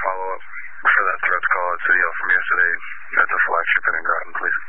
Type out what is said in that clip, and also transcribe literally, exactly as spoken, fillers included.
follow-up for that threats call at City Hall from yesterday at the flagship in Groton, please.